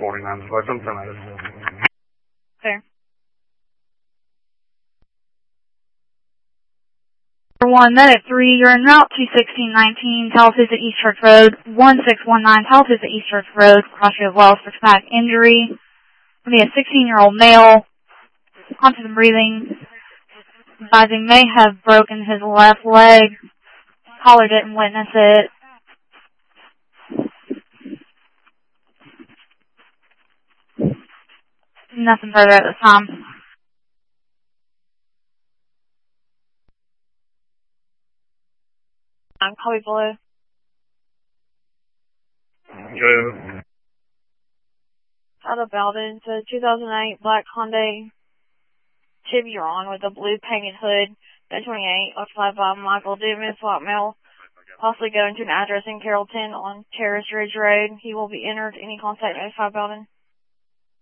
49, so something like that. Fair. 1, that at 3, you're en route to 1619 Tallapoosa East Church Road, 1619 Tallapoosa East Church Road, Crossview of Wells for traumatic injury. Be a 16-year-old male, constant breathing, advising may have broken his left leg. Caller didn't witness it. Nothing further at this time. Copy below. Good. Out of Belden, it's a 2008 black Hyundai Tiburon with a blue painted hood, 28, occupied by Michael Dumas, white male, possibly going to an address in Carrollton on Terrace Ridge Road. He will be entered. Any contact notify Belden.